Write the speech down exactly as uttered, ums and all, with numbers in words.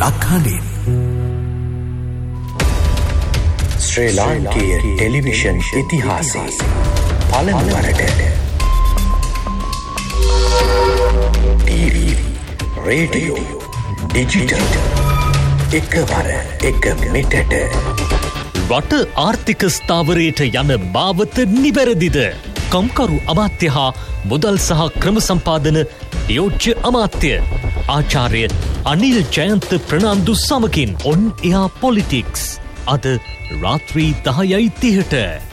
ලක්හඬින්. ශ්‍රී ලාංකේය ටෙලිවිෂන් ඉතිහාසයේ පළමුවරට TV, radio, digital එකවර එක මෙටට. රට ආර්ථික ස්ථාවරයට යන මාවත නිවැරදිද? කම්කරු අමාත්‍ය හා මුදල් සහ ක්‍රම සම්පාදන නියෝජ්‍ය අමාත්‍ය ආචාර්ය අනිල් ජයන්ත ප්‍රනාන්දු සමගින් ඔන් එයා පොලිටික්ස් අද රාත්‍රී දහයයි තිහට.